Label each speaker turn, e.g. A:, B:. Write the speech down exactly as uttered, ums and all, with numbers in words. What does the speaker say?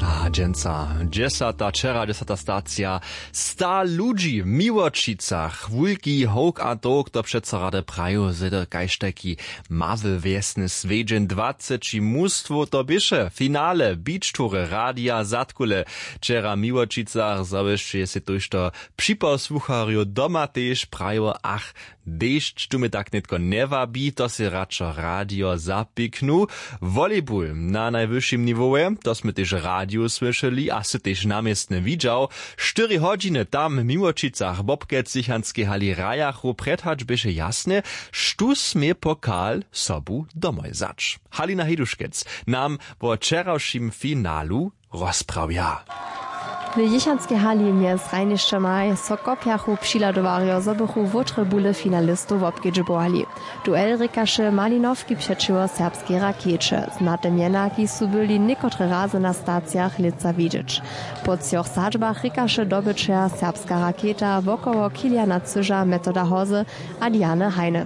A: Dżęca, dziesata, czera, dziesata stacja, sta ludzi w Miłočicach, wulki, hołk a dog, to przeco rade praju, zede kajšteki, mawy wiesny, swiedzien dwadzeci mustwo, to bysze, finale, beach toury, radia, zatkule, czera Miłočicach, zawieszcie się tuż to przyposłuchariu doma też praju, ach, deszcz tu mi tak netko nie wabi, to si radšo radio zapiknu. Volleyball na najwyższym niwoje, to sme też radio słyszeli, a si też namiestne widział. Cztery godziny tam w Miłočicach, bobkec Sichanskiej hali rajachu, predhacz byše jasne, sztu smie pokal sobu domoj zacz. Halina Heduškec nam po wczorajszym finalu rozprawia.
B: W Jichanskiej hali mnie z Rajniszcze maj Sokopiachu przyladowario zobychu wotrzebule finalistów w obkedżebowali. Duel rykasze Malinowki przeczyło serbskie rakiecze. Znate miena, ki su byli niekotre razy na stacjach lica widzieć. Po cioch sadźbach rykasze dobycze serbska rakieta wokoło Kiliana Cyża, Metoda Hozy a Diane Heine.